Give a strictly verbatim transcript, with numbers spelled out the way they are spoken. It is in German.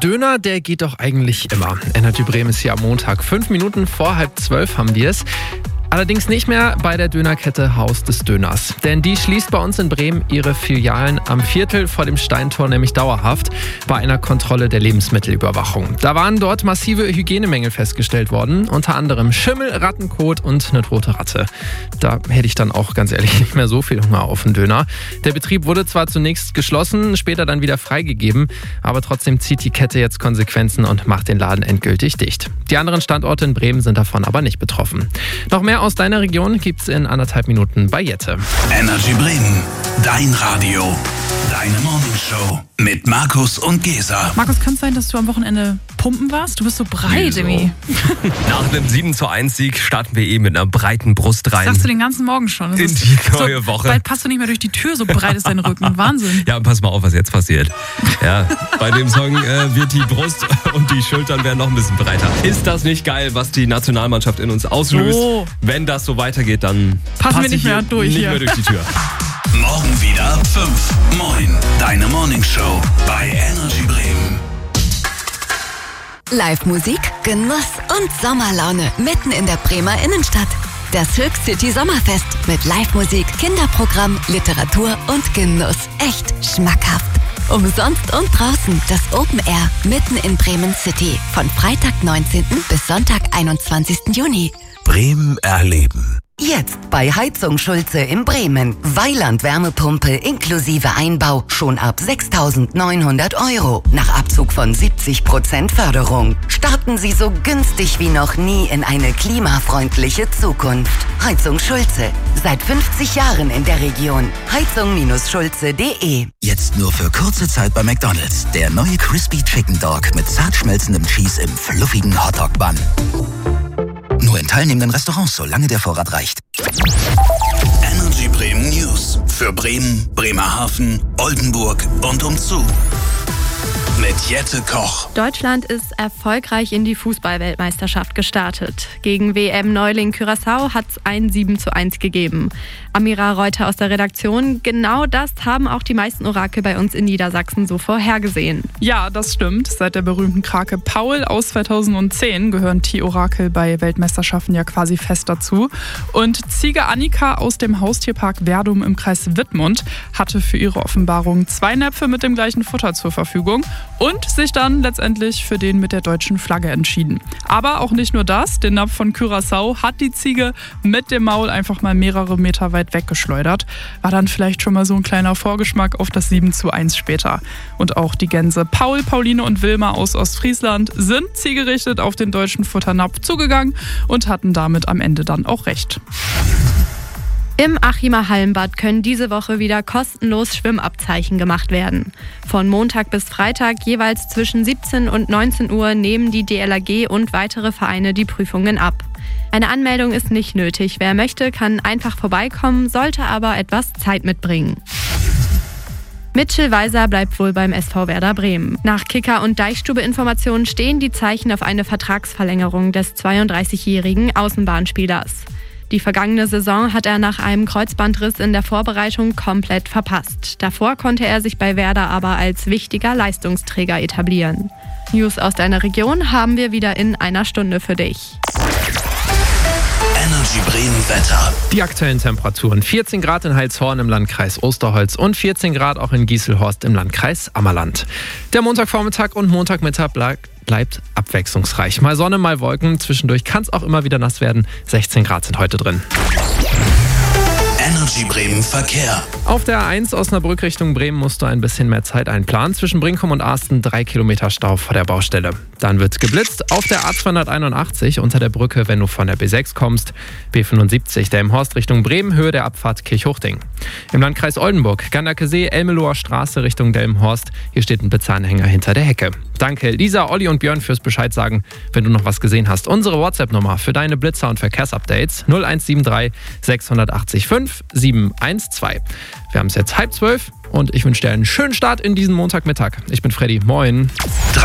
Döner, der geht doch eigentlich immer. Energy Bremen ist hier am Montag. Fünf Minuten vor halb zwölf haben wir es. Allerdings nicht mehr bei der Dönerkette Haus des Döners. Denn die schließt bei uns in Bremen ihre Filialen am Viertel vor dem Steintor nämlich dauerhaft bei einer Kontrolle der Lebensmittelüberwachung. Da waren dort massive Hygienemängel festgestellt worden. Unter anderem Schimmel, Rattenkot und eine tote Ratte. Da hätte ich dann auch ganz ehrlich nicht mehr so viel Hunger auf einen Döner. Der Betrieb wurde zwar zunächst geschlossen, später dann wieder freigegeben. Aber trotzdem zieht die Kette jetzt Konsequenzen und macht den Laden endgültig dicht. Die anderen Standorte in Bremen sind davon aber nicht betroffen. Noch mehr aus deiner Region gibt's in anderthalb Minuten bei Jette. Energy Bremen, dein Radio, deine Morningshow mit Markus und Gesa. Markus, kann es sein, dass du am Wochenende pumpen warst? Du bist so breit irgendwie. Nach einem sieben zu eins Sieg starten wir eh mit einer breiten Brust rein. Das sagst du den ganzen Morgen schon. Das in ist die neue so, Woche. Bald passt du nicht mehr durch die Tür, so breit ist dein Rücken. Wahnsinn. Ja, pass mal auf, was jetzt passiert. Ja, bei dem Song äh, wird die Brust und die Schultern werden noch ein bisschen breiter. Ist das nicht geil, was die Nationalmannschaft in uns auslöst? Oh. Wenn das so weitergeht, dann passen pass wir nicht mehr durch nicht hier. mehr durch die Tür. Morgen wieder ab fünf. Moin, deine Morningshow bei Energy Bremen. Live-Musik, Genuss und Sommerlaune mitten in der Bremer Innenstadt. Das Höchst City Sommerfest mit Live-Musik, Kinderprogramm, Literatur und Genuss. Echt schmackhaft. Umsonst und draußen das Open Air mitten in Bremen City. Von Freitag neunzehnten bis Sonntag einundzwanzigsten Juni. Bremen erleben. Jetzt bei Heizung Schulze in Bremen. Weiland Wärmepumpe inklusive Einbau schon ab sechstausendneunhundert Euro. Nach Abzug von siebzig Prozent Förderung. Starten Sie so günstig wie noch nie in eine klimafreundliche Zukunft. Heizung Schulze. Seit fünfzig Jahren in der Region. heizung Schulze punkt de. Jetzt nur für kurze Zeit bei McDonald's. Der neue Crispy Chicken Dog mit zart schmelzendem Cheese im fluffigen Hotdog-Bun. Nur in teilnehmenden Restaurants, solange der Vorrat reicht. Energy Bremen News. Für Bremen, Bremerhaven, Oldenburg und umzu. Mit Jette Koch. Deutschland ist erfolgreich in die Fußball-Weltmeisterschaft gestartet. Gegen W M-Neuling Curaçao hat es ein sieben zu eins gegeben. Amira Reuter aus der Redaktion, genau das haben auch die meisten Orakel bei uns in Niedersachsen so vorhergesehen. Ja, das stimmt. Seit der berühmten Krake Paul aus zweitausendzehn gehören die Orakel bei Weltmeisterschaften ja quasi fest dazu. Und Ziege Annika aus dem Haustierpark Verdum im Kreis Wittmund hatte für ihre Offenbarung zwei Näpfe mit dem gleichen Futter zur Verfügung und sich dann letztendlich für den mit der deutschen Flagge entschieden. Aber auch nicht nur das, den Napf von Curaçao hat die Ziege mit dem Maul einfach mal mehrere Meter weit weggeschleudert. War dann vielleicht schon mal so ein kleiner Vorgeschmack auf das sieben zu eins später. Und auch die Gänse Paul, Pauline und Wilma aus Ostfriesland sind zielgerichtet auf den deutschen Futternapf zugegangen und hatten damit am Ende dann auch recht. Im Achimer Hallenbad können diese Woche wieder kostenlos Schwimmabzeichen gemacht werden. Von Montag bis Freitag jeweils zwischen siebzehn und neunzehn Uhr nehmen die D L R G und weitere Vereine die Prüfungen ab. Eine Anmeldung ist nicht nötig. Wer möchte, kann einfach vorbeikommen, sollte aber etwas Zeit mitbringen. Mitchell Weiser bleibt wohl beim S V Werder Bremen. Nach Kicker- und Deichstube-Informationen stehen die Zeichen auf eine Vertragsverlängerung des zweiunddreißigjährigen Außenbahnspielers. Die vergangene Saison hat er nach einem Kreuzbandriss in der Vorbereitung komplett verpasst. Davor konnte er sich bei Werder aber als wichtiger Leistungsträger etablieren. News aus deiner Region haben wir wieder in einer Stunde für dich. Energy Bremen Wetter. Die aktuellen Temperaturen: vierzehn Grad in Heilshorn im Landkreis Osterholz und vierzehn Grad auch in Gieselhorst im Landkreis Ammerland. Der Montagvormittag und Montagmittag bleibt bleibt abwechslungsreich. Mal Sonne, mal Wolken. Zwischendurch kann es auch immer wieder nass werden. sechzehn Grad sind heute drin. Energy Bremen Verkehr. Auf der A eins Osnabrück Richtung Bremen musst du ein bisschen mehr Zeit einplanen. Zwischen Brinkum und Arsten drei Kilometer Stau vor der Baustelle. Dann wird geblitzt auf der A zweihunderteinundachtzig unter der Brücke, wenn du von der B sechs kommst. B fünfundsiebzig, der im Horst Richtung Bremen, Höhe der Abfahrt Kirchhochding. Im Landkreis Oldenburg, Ganderkesee, Elmeloher Straße Richtung Delmenhorst. Hier steht ein Blitzeanhänger hinter der Hecke. Danke Lisa, Olli und Björn fürs Bescheid sagen, wenn du noch was gesehen hast. Unsere WhatsApp-Nummer für deine Blitzer- und Verkehrsupdates null eins sieben drei sechs acht fünf sieben eins zwei. Wir haben es jetzt halb zwölf und ich wünsche dir einen schönen Start in diesen Montagmittag. Ich bin Freddy, moin.